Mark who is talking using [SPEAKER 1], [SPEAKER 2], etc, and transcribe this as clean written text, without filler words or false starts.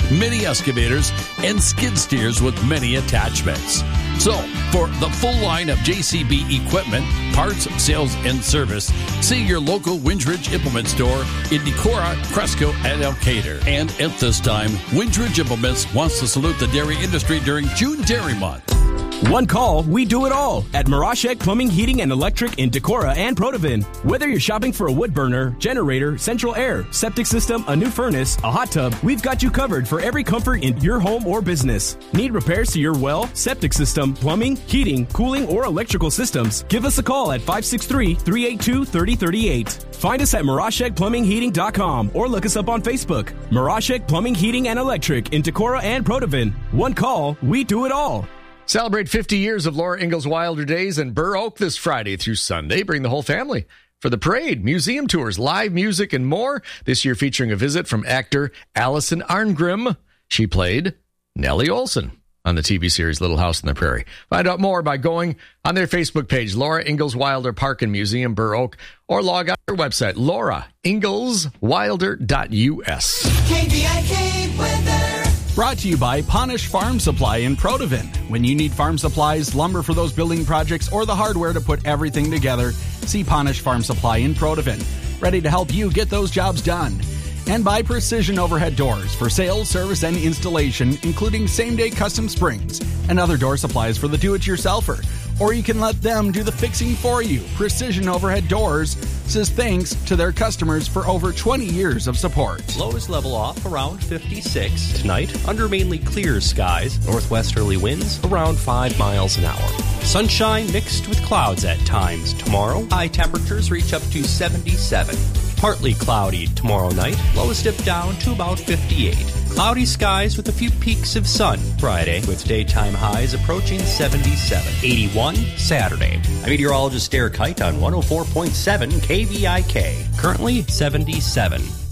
[SPEAKER 1] mini excavators, and skid steers with many attachments. So, for the full line of JCB equipment, parts, sales, and service, see your local Windridge Implement store in Decorah, Cresco, and Elkader. And at this time, Windridge Implements wants to salute the dairy industry during June Dairy Month.
[SPEAKER 2] One call, we do it all at Mirashek Plumbing, Heating, and Electric in Decorah and Protivin. Whether you're shopping for a wood burner, generator, central air, septic system, a new furnace, a hot tub, we've got you covered for every comfort in your home or business. Need repairs to your well, septic system, plumbing, heating, cooling, or electrical systems? Give us a call at 563-382-3038. Find us at MirashekPlumbingHeating.com or look us up on Facebook. Mirashek Plumbing, Heating, and Electric in Decorah and Protivin. One call, we do it all.
[SPEAKER 3] Celebrate 50 years of Laura Ingalls Wilder Days in Burr Oak this Friday through Sunday. Bring the whole family for the parade, museum tours, live music, and more. This year featuring a visit from actor Allison Arngrim. She played Nellie Olson on the TV series Little House on the Prairie. Find out more by going on their Facebook page, Laura Ingalls Wilder Park and Museum, Burr Oak, or log on their website, lauraingleswilder.us.
[SPEAKER 4] KVIK weather.
[SPEAKER 5] Brought to you by Ponish Farm Supply in Protivin. When you need farm supplies, lumber for those building projects, or the hardware to put everything together, see Ponish Farm Supply in Protivin. Ready to help you get those jobs done. And by Precision Overhead Doors for sales, service, and installation, including same-day custom springs and other door supplies for the do-it-yourselfer. Or you can let them do the fixing for you. Precision Overhead Doors says thanks to their customers for over 20 years of support.
[SPEAKER 6] Lows level off around 56. Tonight, under mainly clear skies, northwesterly winds around 5 miles an hour. Sunshine mixed with clouds at times tomorrow. High temperatures reach up to 77. Partly cloudy tomorrow night. Lows dip down to about 58. Cloudy skies with a few peaks of sun Friday, with daytime highs approaching 77. 81 Saturday. I'm meteorologist Derek Height on 104.7 KVIK. Currently 77.